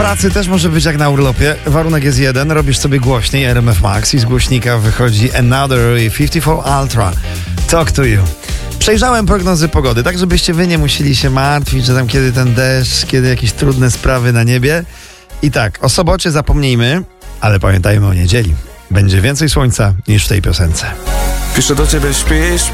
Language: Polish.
pracy też może być jak na urlopie. Warunek jest jeden, robisz sobie głośniej RMF Max i z głośnika wychodzi Another 54 Ultra. Talk to you. Przejrzałem prognozy pogody, tak żebyście wy nie musieli się martwić, że tam kiedy ten deszcz, kiedy jakieś trudne sprawy na niebie. I tak, o sobocie zapomnijmy, ale pamiętajmy o niedzieli. Będzie więcej słońca niż w tej piosence. Piszę do ciebie, śpisz?